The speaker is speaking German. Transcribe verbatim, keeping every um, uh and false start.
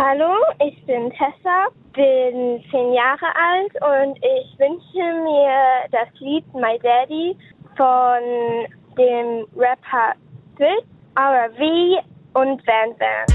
Hallo, ich bin Tessa, bin zehn Jahre alt und ich wünsche mir das Lied My Daddy von dem Rapper Sid, R V und Van Van.